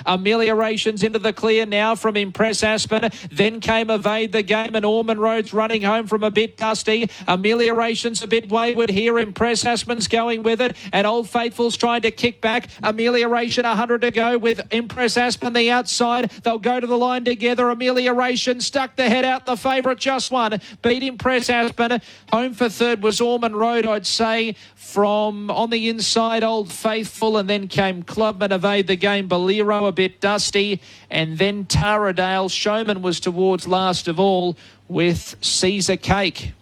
Ameliorations into the clear now from Impress Aspen. Then came Evade the Game, and Ormond Road's running home from a bit dusty. Ameliorations a bit wayward here. Impress Aspen's going with it, and Old Faithful's trying to kick back. Amelioration 100 to go with Impress Aspen the outside. They'll go to the line together. Amelioration stuck the head out. The favourite just won. Beat Impress Aspen. Home for third was Ormond Road, I'd say. From on the inside, Old Faithful, and then came Clubman, Evade the Game, Bolero a bit dusty, and then Taradale. Showman was towards last of all with Caesar Cake.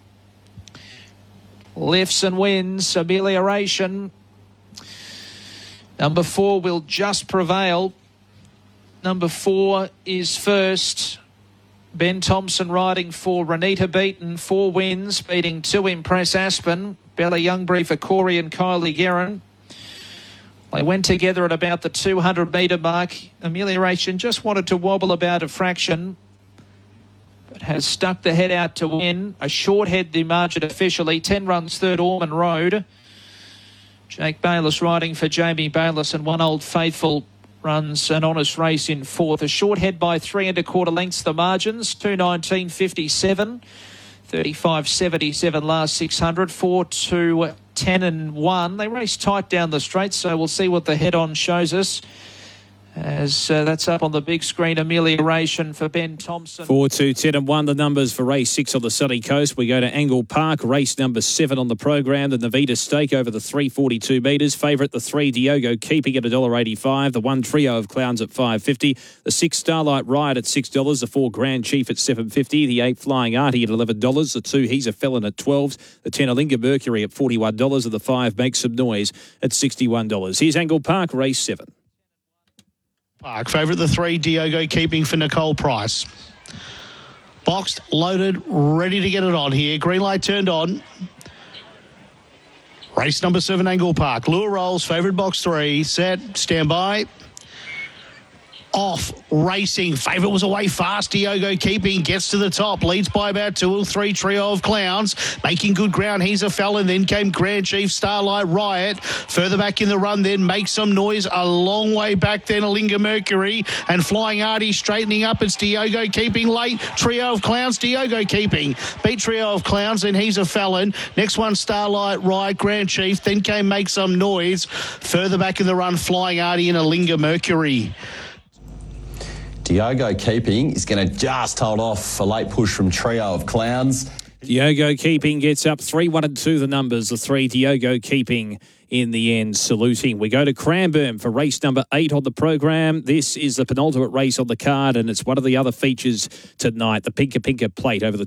Lifts and wins. Amelioration. Number 4 will just prevail. Number 4 is first. Ben Thompson riding for Renita Beaton. 4 wins, beating 2 Impress Aspen. Bella Youngbury for Corey and Kylie Guerin. They went together at about the 200 metre mark. Amelioration just wanted to wobble about a fraction, but has stuck the head out to win. A short head the margin officially. 10 runs third, Ormond Road. Jake Bayliss riding for Jamie Bayliss, and One Old Faithful runs an honest race in fourth. A short head by 3 1/4 lengths the margins. 2:19.57. 35.77 last 600. 4 to 10 and 1. They race tight down the straight, so we'll see what the head-on shows us. As that's up on the big screen. Amelioration for Ben Thompson. 4, 2, 10 and 1, the numbers for race 6 on the sunny coast. We go to Angle Park, race number 7 on the program. The Navita Stake over the 342 metres. Favourite, the 3 Diogo Keeping at $1.85. The 1 Trio of Clowns at $5.50. The 6 Starlight Riot at $6. The 4 Grand Chief at $7.50. The 8 Flying Artie at $11. The 2 He's a Felon at $12. The 10 Alinga Mercury at $41. And the 5 Make Some Noise at $61. Here's Angle Park, race 7. Park. Favourite the 3, Diogo Keeping for Nicole Price. Boxed, loaded, ready to get it on here. Green light turned on. Race number 7, Angle Park. Lure rolls, favourite box 3. Set, stand by. Off, racing. Favourite was away fast. Diogo Keeping gets to the top. Leads by about 2 or 3. Trio of Clowns. Making good ground. He's a Felon. Then came Grand Chief, Starlight Riot. Further back in the run then, Make Some Noise. A long way back then, Alinga Mercury. And Flying Artie straightening up. It's Diogo Keeping late. Trio of Clowns, Diogo Keeping. Beat Trio of Clowns, then He's a Felon. Next one, Starlight Riot, Grand Chief. Then came Make Some Noise. Further back in the run, Flying Artie and Alinga Mercury. Diogo Keeping is going to just hold off a late push from Trio of Clowns. Diogo Keeping gets up 3, 1 and 2, the numbers. The 3 Diogo Keeping in the end saluting. We go to Cranbourne for race number 8 on the program. This is the penultimate race on the card, and it's one of the other features tonight. The Pinka Pinka Plate over the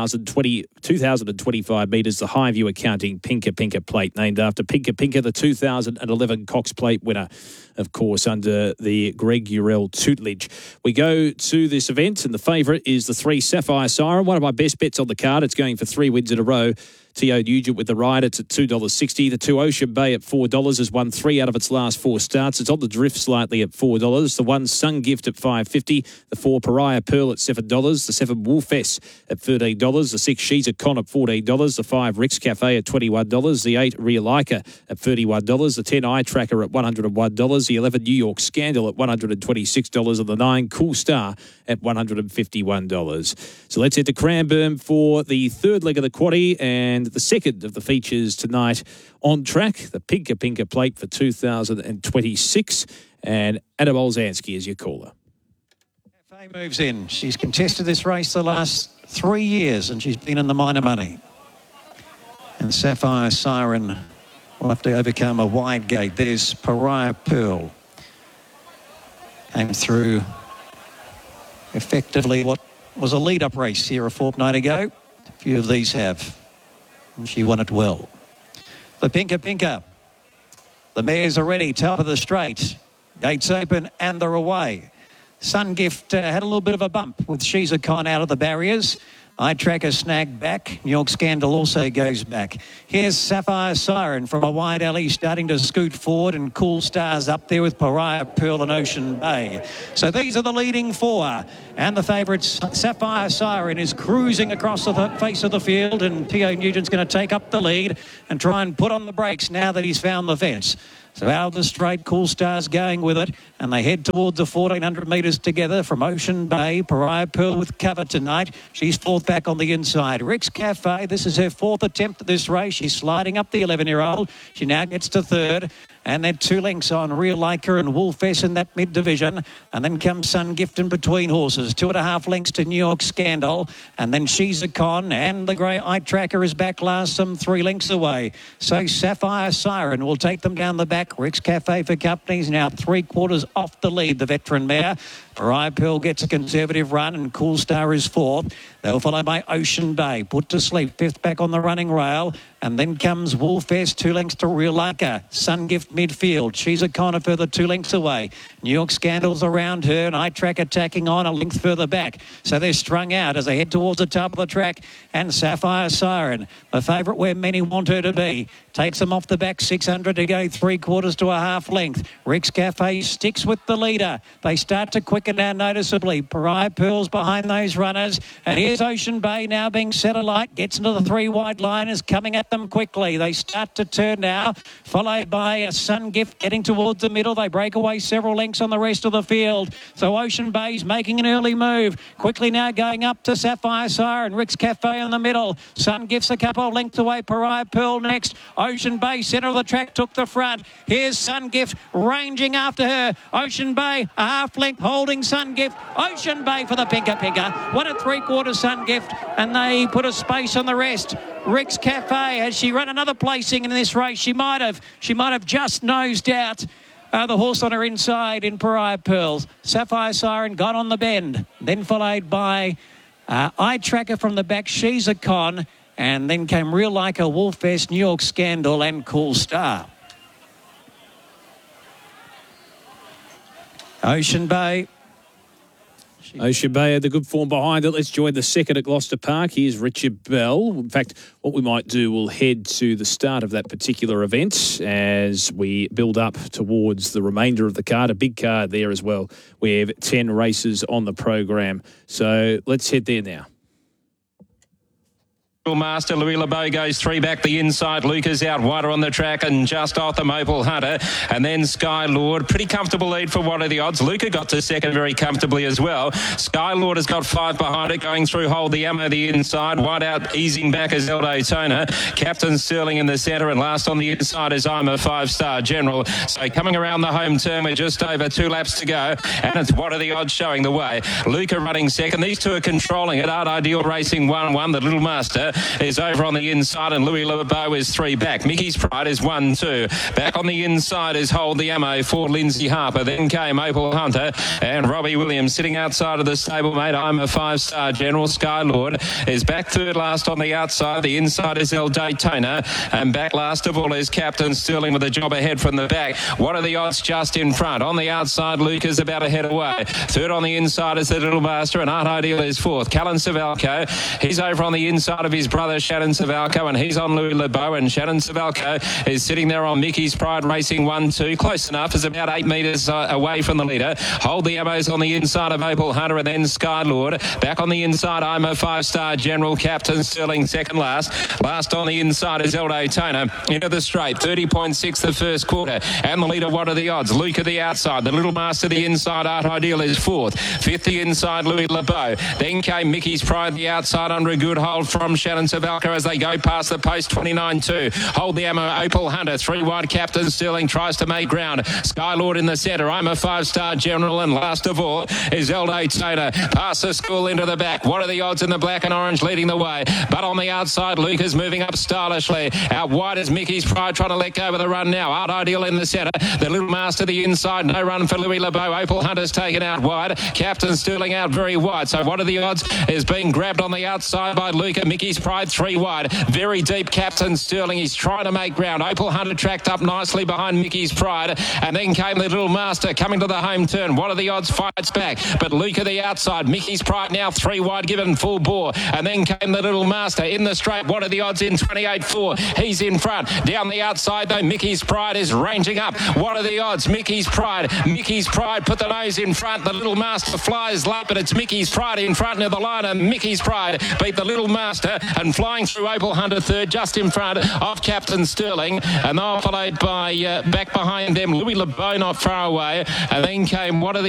2,025 metres. The Highview Accounting Pinka Pinka Plate, named after Pinka Pinka, the 2011 Cox Plate winner, of course, under the Greg Urell tutelage. We go to this event, and the favourite is the 3 Sapphire Siren, one of my best bets on the card. It's going for 3 wins in a row. T.O. Nugent with the ride. It's at $2.60. The 2 Ocean Bay at $4 has won 3 out of its last 4 starts. It's on the drift slightly at $4. The 1 Sun Gift at $5.50. The 4 Pariah Pearl at $7. The 7 Wolf S at $13. The 6 She's a Con at $14. The 5 Rick's Cafe at $21. The 8 Realica at $31. The 10 Eye Tracker at $101. The 11 New York Scandal at $126. And the 9 Cool Star at $151. So let's head to Cranbourne for the third leg of the quaddie and the second of the features tonight on track, the Pinka Pinka Plate for 2026. And Adam Olzanski is your caller. FA moves in. She's contested this race the last 3 years and she's been in the minor money. And Sapphire Siren will have to overcome a wide gate. There's Pariah Pearl. Came through effectively what was a lead-up race here a fortnight ago. A few of these have. And she won it well. The Pinka Pinka. The mares are ready, top of the straight. Gates open and they're away. Sun Gift had a little bit of a bump with She's a Con out of the barriers. Eye Tracker snagged back. New York Scandal also goes back. Here's Sapphire Siren from a wide alley starting to scoot forward, and Cool Stars up there with Pariah Pearl and Ocean Bay. So these are the leading 4. And the favourite Sapphire Siren is cruising across the face of the field, and T.O. Nugent's going to take up the lead and try and put on the brakes now that he's found the fence. So out of the straight, Cool Star's going with it, and they head towards the 1,400 metres together from Ocean Bay. Pariah Pearl with cover tonight. She's fourth back on the inside. Rick's Cafe, this is her fourth attempt at this race. She's sliding up the 11-year-old. She now gets to third. And then 2 lengths on Real Liker and Wolfess in that mid-division. And then comes Sun Gift in between horses. 2.5 lengths to New York Scandal. And then She's a Con. And the grey Eye Tracker is back last, some 3 lengths away. So Sapphire Siren will take them down the back. Rick's Cafe for Companies now 3/4 off the lead, the veteran mare. Pariah Pearl gets a conservative run and Cool Star is fourth. They'll follow by Ocean Bay. Put to Sleep, fifth back on the running rail. And then comes Wolfess, 2 lengths to Real Liker. Sun Gift midfield. She's a Con further 2 lengths away. New York Scandals around her and Eye Track attacking on a length further back. So they're strung out as they head towards the top of the track. And Sapphire Siren, the favourite where many want her to be, takes them off the back, 600 to go, 3/4 to a half length. Rick's Cafe sticks with the leader. They start to quicken now noticeably. Pariah Pearl's behind those runners. And here's Ocean Bay now being set alight. Gets into the 3 wide line, is coming at them quickly. They start to turn now, followed by a Sun Gift getting towards the middle. They break away several lengths on the rest of the field. So Ocean Bay's making an early move. Quickly now going up to Sapphire Siren. Rick's Cafe in the middle. Sun Gift's a couple of lengths away. Pariah Pearl next. Ocean Bay, centre of the track, took the front. Here's Sun Gift ranging after her. Ocean Bay, a half length holding Sun Gift. Ocean Bay for the Pinker. 1 3/4 Sun Gift, and they put a space on the rest. Rick's Cafe, has she run another placing in this race? She might have just nosed out the horse on her inside in Pariah Pearls. Sapphire Siren got on the bend, then followed by Eye Tracker from the back. She's a Con. And then came Real Liker, Wolfess, New York Scandal and Cool Star. Ocean Bay. Ocean Bay had the good form behind it. Let's join the second at Gloucester Park. Here's Richard Bell. In fact, what we might do, we'll head to the start of that particular event as we build up towards the remainder of the card. A big card there as well. We have 10 races on the program. So let's head there now. Master Louis LeBeau goes 3 back the inside. Lucas out wider on the track and just off the Maple Hunter. And then Sky Lord, pretty comfortable lead for what are the odds. Luca got to second very comfortably as well. Sky Lord has got 5 behind it, going through Hold the Ammo the inside. Wide out, easing back is El Daytona. Captain Sterling in the centre, and last on the inside is I'm a 5-star General. So coming around the home turn, we're just over 2 laps to go. And it's what are the odds showing the way. Luca running second. These two are controlling it. Art Ideal racing 1-1. The Little Master is over on the inside, and Louis LeBeau is 3 back. Mickey's Pride is 1-2. Back on the inside is Hold the Ammo for Lindsay Harper. Then came Opal Hunter and Robbie Williams sitting outside of the stablemate. I'm a 5-star General. Sky Lord is back third last on the outside. The inside is El Daytona, and back last of all is Captain Sterling with a job ahead from the back. What are the odds just in front? On the outside, Luke is about a head away. Third on the inside is the Little Master, and Art Ideal is fourth. Callan Savalco, he's over on the inside of his brother Shannon Savalco, and he's on Louis LeBeau, and Shannon Savalco is sitting there on Mickey's Pride racing 1-2. Close enough, is about 8 metres away from the leader. Hold the Ammo's on the inside of Opal Hunter, and then Sky Lord. Back on the inside, I'm a 5-star General. Captain Sterling second last. Last on the inside is El Daytona. Into the straight, 30.6 the first quarter. And the leader, what are the odds? Luke at the outside. The Little Master the inside. Art Ideal is fourth. Fifth the inside, Louis LeBeau. Then came Mickey's Pride the outside under a good hold from Shannon Savalco as they go past the post. 29-2. Hold the Ammo, Opal Hunter. 3 wide, Captain Sterling tries to make ground. Sky Lord in the centre. I'm a 5-star General, and last of all is El Daytona. Past the school into the back. What are the odds in the black and orange leading the way? But on the outside, Luke is moving up stylishly. Out wide is Mickey's Pride trying to let go of the run now. Art Ideal in the centre. The Little Master the inside. No run for Louis LeBeau. Opal Hunter's taken out wide. Captain Sterling out very wide. So what are the odds? Is being grabbed on the outside by Luca. Mickey's Pride 3 wide. Very deep, Captain Sterling. He's trying to make ground. Opal Hunter tracked up nicely behind Mickey's Pride. And then came the Little Master coming to the home turn. What are the odds? Fights back. But Luca the outside. Mickey's Pride now 3 wide, given full bore. And then came the Little Master in the straight. What are the odds in 28-4? He's in front. Down the outside though, Mickey's Pride is ranging up. What are the odds? Mickey's Pride. Mickey's Pride put the nose in front. The Little Master flies late, but it's Mickey's Pride in front near the line. And Mickey's Pride beat the Little Master and flying through Opal Hunter third, just in front of Captain Sterling, and they were followed by back behind them Louis LeBeau not far away, and then came What Are the